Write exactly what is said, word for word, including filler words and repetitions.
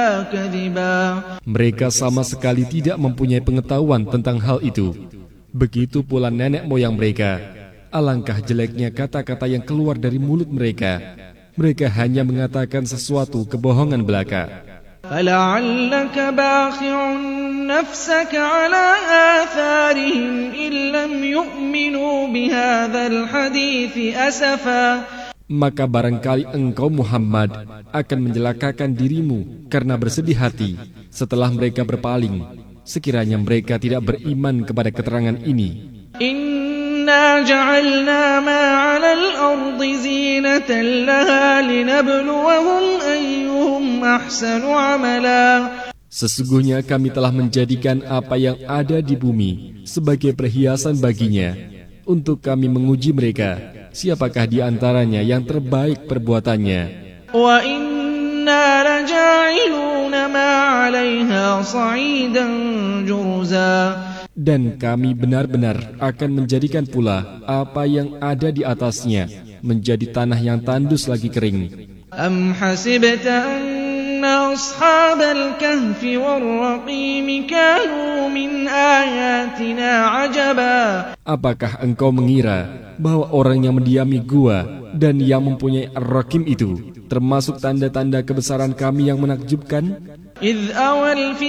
Mereka sama sekali tidak mempunyai pengetahuan tentang hal itu. Begitu pula nenek moyang mereka. Alangkah jeleknya kata-kata yang keluar dari mulut mereka. Mereka hanya mengatakan sesuatu kebohongan belaka. فَلَعَلَّكَ بَاخِعٌ نَفْسَكَ عَلَى آثَارِهِمْ إِن لَّمْ يُؤْمِنُوا بِهَذَا الْحَدِيثِ أَسَفًا. Maka barangkali engkau Muhammad akan menjelakakan dirimu karena bersedih hati setelah mereka berpaling, sekiranya mereka tidak beriman kepada keterangan ini. Inna ja'alna ma 'alal ardi zinatan laha linabluwahum ayyuhum ahsanu 'amala. Sesungguhnya kami telah menjadikan apa yang ada di bumi sebagai perhiasan baginya, untuk kami menguji mereka, siapakah di antaranya yang terbaik perbuatannya. Wa inna laja'iluna ma 'alaiha sa'idan jurza. Dan kami benar-benar akan menjadikan pula apa yang ada di atasnya menjadi tanah yang tandus lagi kering. Am hasibta anna ashabal kahfi war-raqim kanu min ayatina ajaba. Apakah engkau mengira bahwa orang yang mendiami gua dan yang mempunyai ar-raqim itu termasuk tanda-tanda kebesaran kami yang menakjubkan? Idh awal